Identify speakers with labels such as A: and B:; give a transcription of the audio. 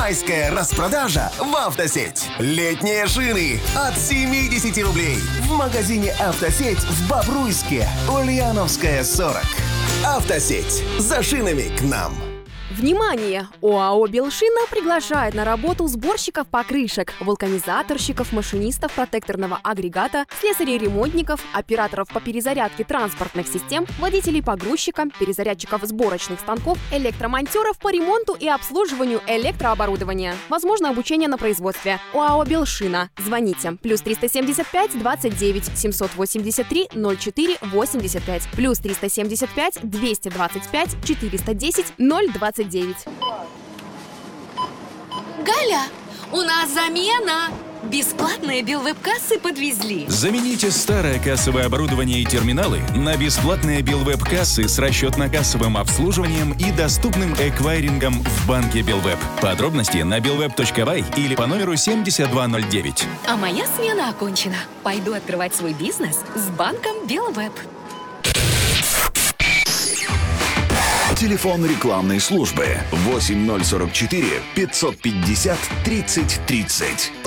A: Майская распродажа в «Автосеть». Летние шины от 70 рублей. В магазине «Автосеть» в Бобруйске. Ульяновская, 40. «Автосеть». За шинами к нам.
B: Внимание! ОАО «Белшина» приглашает на работу сборщиков покрышек, вулканизаторщиков, машинистов протекторного агрегата, слесарей-ремонтников, операторов по перезарядке транспортных систем, водителей погрузчика, перезарядчиков сборочных станков, электромонтеров по ремонту и обслуживанию электрооборудования. Возможно обучение на производстве. ОАО «Белшина». Звоните. +375 29 783 04 85. +375 225 410 029.
C: Галя, у нас замена! Бесплатные Белвеб-кассы подвезли.
D: Замените старое кассовое оборудование и терминалы на бесплатные Белвеб-кассы с расчетно-кассовым обслуживанием и доступным эквайрингом в банке Белвеб. Подробности на belweb.by или по номеру 7209.
C: А моя смена окончена. Пойду открывать свой бизнес с банком Белвеб.
E: Телефон рекламной службы 8044 550 30 30.